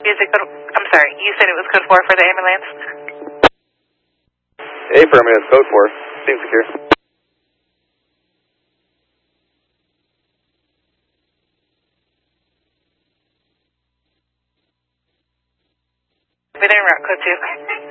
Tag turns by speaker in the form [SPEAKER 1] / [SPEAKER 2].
[SPEAKER 1] Is it code, I'm sorry, you said it was code 4 for the ambulance?
[SPEAKER 2] Affirmative, code 4. Seems secure.
[SPEAKER 1] Within route code 2.